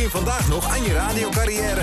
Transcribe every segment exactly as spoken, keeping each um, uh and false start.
Begin vandaag nog aan je radiocarrière.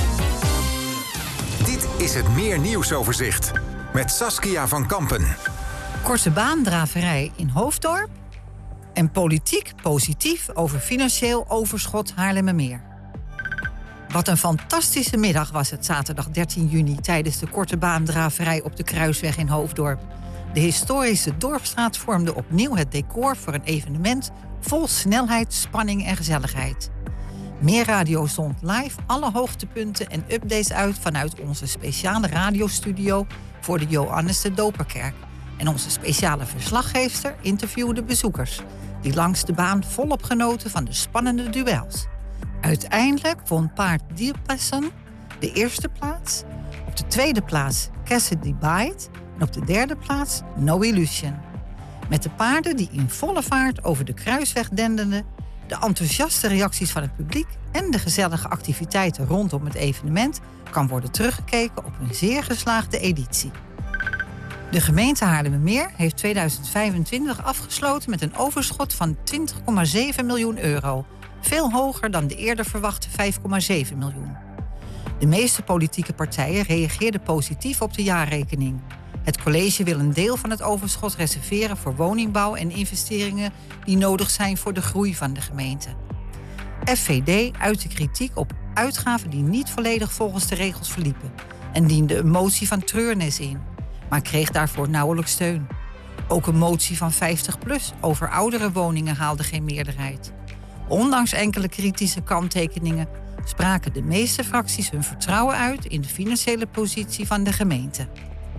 Dit is het Meer Nieuwsoverzicht met Saskia van Kampen. Korte baandraverij in Hoofddorp. En politiek positief over financieel overschot Haarlemmermeer. Wat een fantastische middag was het zaterdag dertien juni... tijdens de korte baandraverij op de Kruisweg in Hoofddorp. De historische Dorpsstraat vormde opnieuw het decor voor een evenement... vol snelheid, spanning en gezelligheid. Meerradio zond live alle hoogtepunten en updates uit... vanuit onze speciale radiostudio voor de Johannes de Doperkerk. En onze speciale verslaggeefster interviewde bezoekers... die langs de baan volop genoten van de spannende duels. Uiteindelijk won paard Dielpassen de eerste plaats. Op de tweede plaats Cassidy Bite. En op de derde plaats No Illusion. Met de paarden die in volle vaart over de kruisweg denderden... de enthousiaste reacties van het publiek... en de gezellige activiteiten rondom het evenement... kan worden teruggekeken op een zeer geslaagde editie. De gemeente Haarlemmermeer heeft tweeduizend vijfentwintig afgesloten... met een overschot van twintig komma zeven miljoen euro... veel hoger dan de eerder verwachte vijf komma zeven miljoen. De meeste politieke partijen reageerden positief op de jaarrekening. Het college wil een deel van het overschot reserveren voor woningbouw en investeringen die nodig zijn voor de groei van de gemeente. F V D uitte kritiek op uitgaven die niet volledig volgens de regels verliepen en diende een motie van treurnis in, maar kreeg daarvoor nauwelijks steun. Ook een motie van vijftig plus over oudere woningen haalde geen meerderheid. Ondanks enkele kritische kanttekeningen spraken de meeste fracties hun vertrouwen uit in de financiële positie van de gemeente.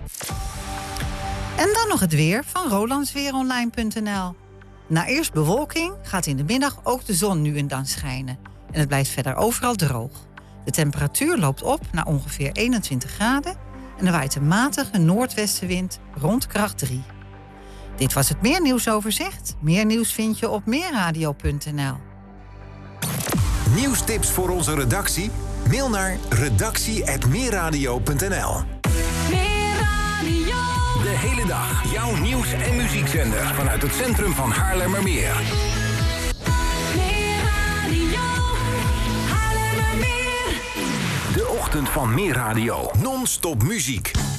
En dan nog het weer van rolandsweeronline punt n l. Na eerst bewolking gaat in de middag ook de zon nu en dan schijnen. En het blijft verder overal droog. De temperatuur loopt op naar ongeveer eenentwintig graden... en er waait een matige noordwestenwind rond kracht drie. Dit was het Meer Nieuwsoverzicht. Meer nieuws vind je op meerradio punt n l. Nieuwstips voor onze redactie? Mail naar redactie apenstaartje meerradio punt n l. De hele dag jouw nieuws- en muziekzender vanuit het centrum van Haarlemmermeer. De ochtend van Meerradio. Non-stop muziek.